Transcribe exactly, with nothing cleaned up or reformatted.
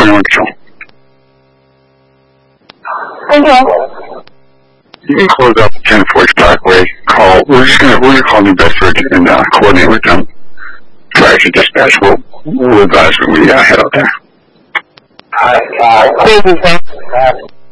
twenty-one Control. Okay. You can close up ten Forge Parkway. Call. We're just gonna we're gonna call New Bedford and uh, coordinate with them. Prior to dispatch, we'll we'll advise when we uh, head out there. All right. Uh,